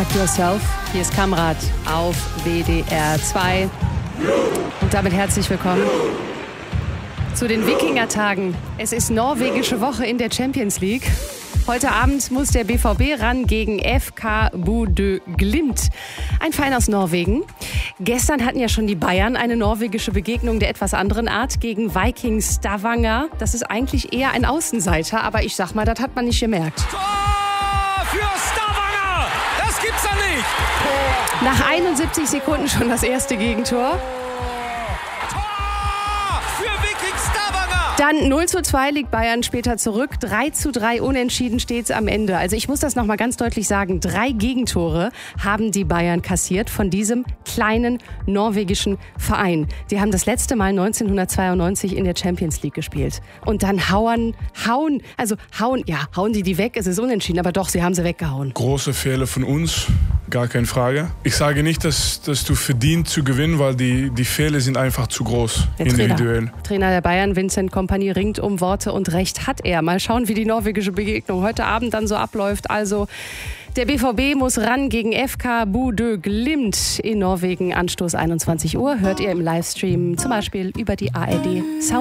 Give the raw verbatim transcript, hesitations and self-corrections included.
Hug Yourself. Hier ist Kamrat auf W D R zwei. Und damit herzlich willkommen zu den Wikinger-Tagen. Es ist norwegische Woche in der Champions League. Heute Abend muss der B V B ran gegen F K Bodø Glimt, ein Verein aus Norwegen. Gestern hatten ja schon die Bayern eine norwegische Begegnung der etwas anderen Art gegen Viking Stavanger. Das ist eigentlich eher ein Außenseiter, aber ich sag mal, das hat man nicht gemerkt. Tor für Stavanger! Das gibt's doch nicht! Nach einundsiebzig Sekunden schon das erste Gegentor. Dann null zu zwei liegt Bayern später zurück. drei zu drei unentschieden steht's am Ende. Also ich muss das nochmal ganz deutlich sagen. Drei Gegentore haben die Bayern kassiert von diesem kleinen norwegischen Verein. Die haben das letzte Mal neunzehnhundertzweiundneunzig in der Champions League gespielt. Und dann hauen, hauen, also hauen, ja, hauen die die weg. Es ist unentschieden, aber doch, sie haben sie weggehauen. Große Fehler von uns. Gar keine Frage. Ich sage nicht, dass, dass du verdient zu gewinnen, weil die, die Fehler sind einfach zu groß, der individuell. Trainer, Trainer der Bayern, Vincent Kompany, ringt um Worte und Recht hat er. Mal schauen, wie die norwegische Begegnung heute Abend dann so abläuft. Also der B V B muss ran gegen F K Bodø Glimt in Norwegen. Anstoß einundzwanzig Uhr hört ihr im Livestream zum Beispiel über die A R D Sound.